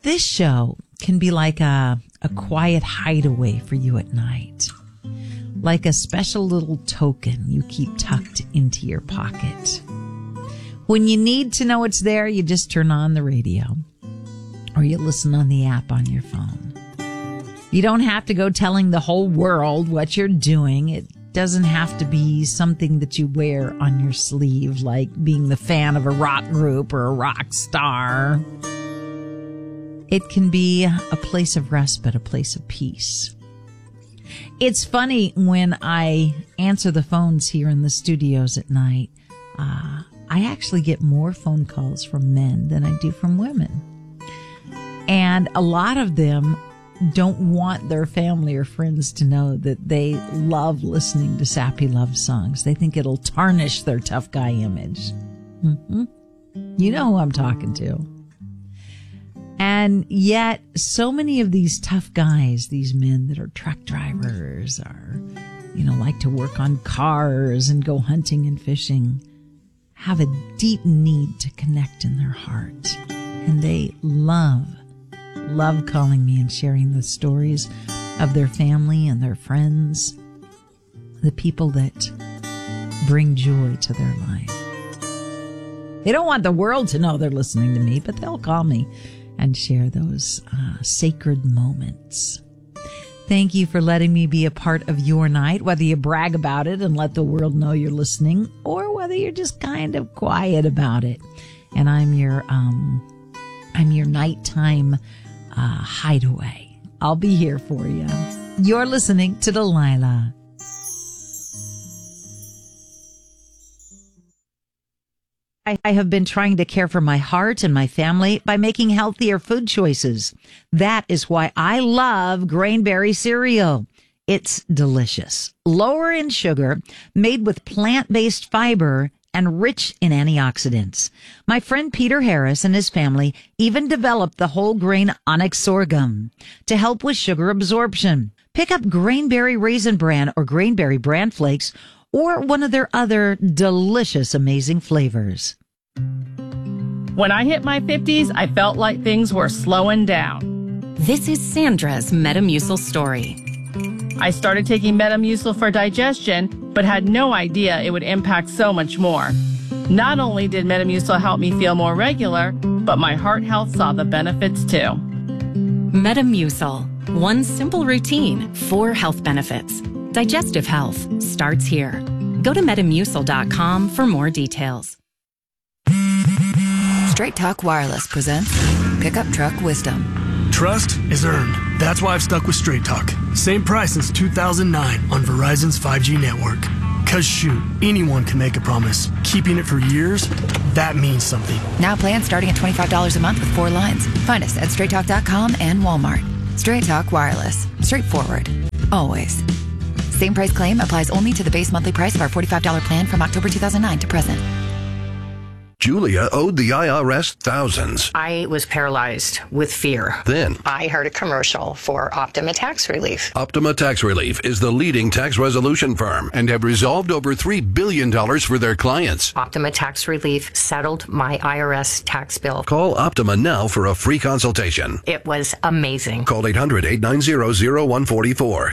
This show can be like a quiet hideaway for you at night. Like a special little token you keep tucked into your pocket. When you need to know it's there, you just turn on the radio. Or you listen on the app on your phone. You don't have to go telling the whole world what you're doing. It doesn't have to be something that you wear on your sleeve, like being the fan of a rock group or a rock star. It can be a place of respite, a place of peace. It's funny when I answer the phones here in the studios at night, I actually get more phone calls from men than I do from women. And a lot of them don't want their family or friends to know that they love listening to sappy love songs. They think it'll tarnish their tough guy image. You know who I'm talking to. And yet, so many of these tough guys, these men that are truck drivers or, like to work on cars and go hunting and fishing, have a deep need to connect in their heart. And they love calling me and sharing the stories of their family and their friends, the people that bring joy to their life. They don't want the world to know they're listening to me, but they'll call me and share those sacred moments. Thank you for letting me be a part of your night, whether you brag about it and let the world know you're listening, or whether you're just kind of quiet about it. And I'm your nighttime hideaway. I'll be here for you. You're listening to Delilah. I have been trying to care for my heart and my family by making healthier food choices. That is why I love Grainberry cereal. It's delicious, lower in sugar, made with plant-based fiber, and rich in antioxidants. My friend Peter Harris and his family even developed the whole grain onyx sorghum to help with sugar absorption. Pick up Grainberry Raisin Bran or Grainberry Bran Flakes or one of their other delicious, amazing flavors. When I hit my 50s, I felt like things were slowing down. This is Sandra's Metamucil story. I started taking Metamucil for digestion, but had no idea it would impact so much more. Not only did Metamucil help me feel more regular, but my heart health saw the benefits too. Metamucil. One simple routine, 4 health benefits. Digestive health starts here. Go to Metamucil.com for more details. Straight Talk Wireless presents Pickup Truck Wisdom. Trust is earned. That's why I've stuck with Straight Talk. Same price since 2009 on Verizon's 5G network. Cause shoot, anyone can make a promise. Keeping it for years, that means something. Now plans starting at $25 a month with 4 lines. Find us at StraightTalk.com and Walmart. Straight Talk Wireless. Straightforward. Always. Same price claim applies only to the base monthly price of our $45 plan from October 2009 to present. Julia owed the IRS thousands. I was paralyzed with fear. Then I heard a commercial for Optima Tax Relief. Optima Tax Relief is the leading tax resolution firm and have resolved over $3 billion for their clients. Optima Tax Relief settled my IRS tax bill. Call Optima now for a free consultation. It was amazing. Call 800-890-0144.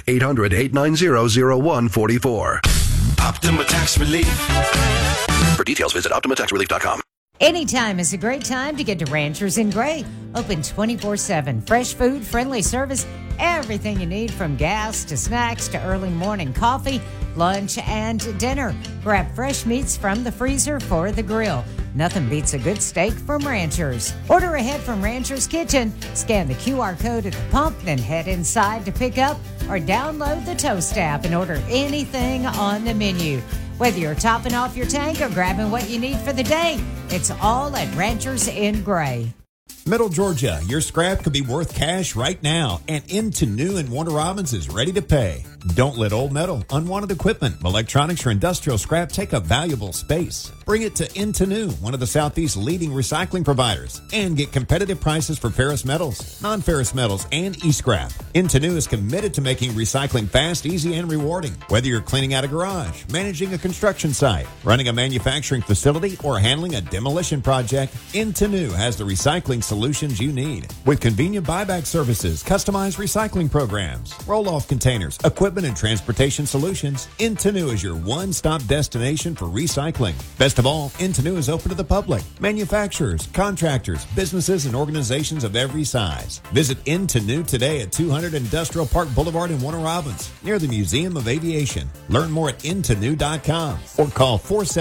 800-890-0144. Optima Tax Relief. For details, visit OptimaTaxRelief.com. Anytime is a great time to get to Ranchers in Gray. Open 24/7. Fresh food, friendly service, everything you need from gas to snacks to early morning coffee, lunch, and dinner. Grab fresh meats from the freezer for the grill. Nothing beats a good steak from Ranchers. Order ahead from Ranchers Kitchen. Scan the QR code at the pump, then head inside to pick up or download the Toast app and order anything on the menu. Whether you're topping off your tank or grabbing what you need for the day, it's all at Ranchers in Gray. Middle Georgia, your scrap could be worth cash right now, and Into New and Warner Robins is ready to pay. Don't let old metal, unwanted equipment, electronics, or industrial scrap take up valuable space. Bring it to Into New, one of the Southeast's leading recycling providers, and get competitive prices for ferrous metals, non-ferrous metals, and e-scrap. Into New is committed to making recycling fast, easy, and rewarding. Whether you're cleaning out a garage, managing a construction site, running a manufacturing facility, or handling a demolition project, Into New has the recycling solutions you need. With convenient buyback services, customized recycling programs, roll-off containers, equipment and transportation solutions, Into New is your one-stop destination for recycling. Best of all, Into New is open to the public, manufacturers, contractors, businesses, and organizations of every size. Visit Into New today at 200 Industrial Park Boulevard in Warner Robins, near the Museum of Aviation. Learn more at intonew.com or call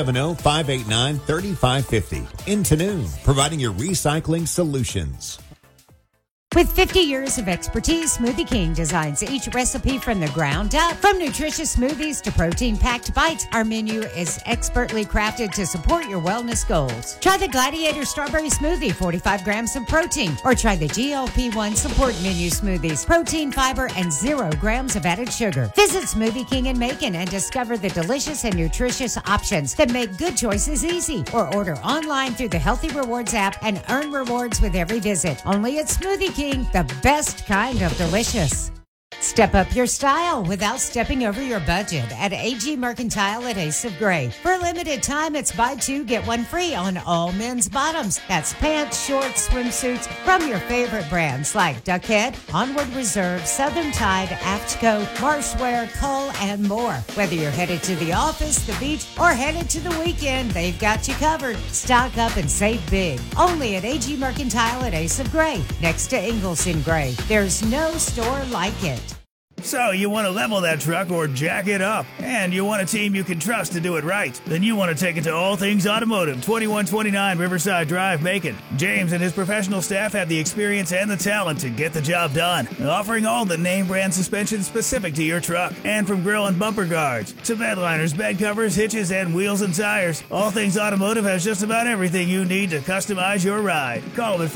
470-589-3550. Into New, providing your recycling solutions. With 50 years of expertise, Smoothie King designs each recipe from the ground up. From nutritious smoothies to protein-packed bites, our menu is expertly crafted to support your wellness goals. Try the Gladiator Strawberry Smoothie, 45 grams of protein, or try the GLP-1 Support Menu Smoothies, protein, fiber, and 0 grams of added sugar. Visit Smoothie King in Macon and discover the delicious and nutritious options that make good choices easy. Or order online through the Healthy Rewards app and earn rewards with every visit. Only at Smoothie King. The best kind of delicious. Step up your style without stepping over your budget at AG Mercantile at Ace of Gray. For a limited time, it's buy two, get one free on all men's bottoms. That's pants, shorts, swimsuits from your favorite brands like Duckhead, Onward Reserve, Southern Tide, Aftco, Marshwear, Cull, and more. Whether you're headed to the office, the beach, or headed to the weekend, they've got you covered. Stock up and save big. Only at AG Mercantile at Ace of Gray, next to Ingalls in Gray. There's no store like it. So you want to level that truck or jack it up, and you want a team you can trust to do it right. Then you want to take it to All Things Automotive, 2129 Riverside Drive, Macon. James and his professional staff have the experience and the talent to get the job done, offering all the name brand suspension specific to your truck. And from grill and bumper guards to bed liners, bed covers, hitches, and wheels and tires, All Things Automotive has just about everything you need to customize your ride. Call them at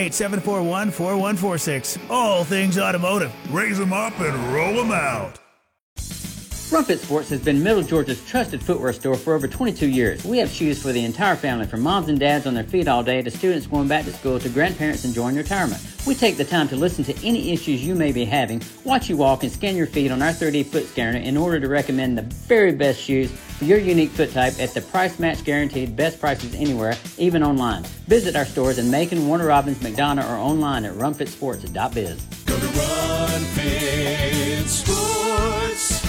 478-741-4146. All Things Automotive. Raise them up and roll them out. Rumpet Sports has been Middle Georgia's trusted footwear store for over 22 years. We have shoes for the entire family, from moms and dads on their feet all day to students going back to school to grandparents enjoying retirement. We take the time to listen to any issues you may be having, watch you walk, and scan your feet on our 3D foot scanner in order to recommend the very best shoes for your unique foot type at the price match guaranteed best prices anywhere, even online. Visit our stores in Macon, Warner Robins, McDonough, or online at rumpetsports.biz. Go to Run Fit Sports.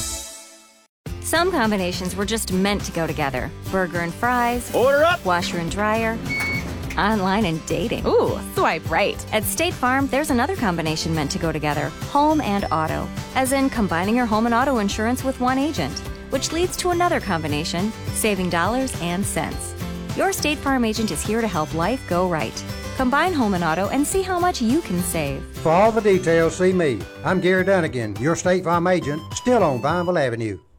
Some combinations were just meant to go together. Burger and fries. Order up. Washer and dryer. Online and dating. Ooh, swipe right. At State Farm, there's another combination meant to go together. Home and auto. As in combining your home and auto insurance with one agent. Which leads to another combination, saving dollars and cents. Your State Farm agent is here to help life go right. Combine home and auto and see how much you can save. For all the details, see me. I'm Gary Dunnigan, your State Farm agent, still on Vineville Avenue.